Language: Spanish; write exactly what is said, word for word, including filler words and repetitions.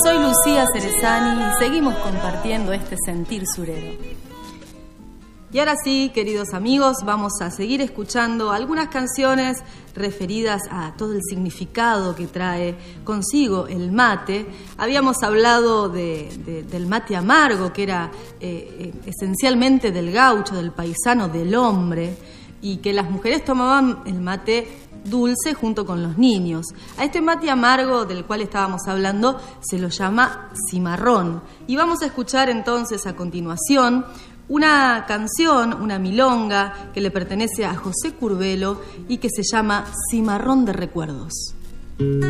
soy Lucía Cerezani y seguimos compartiendo este sentir surero. Y ahora sí, queridos amigos, vamos a seguir escuchando algunas canciones referidas a todo el significado que trae consigo el mate. Habíamos hablado de, de, del mate amargo, que era eh, esencialmente del gaucho, del paisano, del hombre, y que las mujeres tomaban el mate dulce junto con los niños. A este mate amargo del cual estábamos hablando se lo llama cimarrón. Y vamos a escuchar entonces a continuación una canción, una milonga que le pertenece a José Curbelo y que se llama Cimarrón de Recuerdos.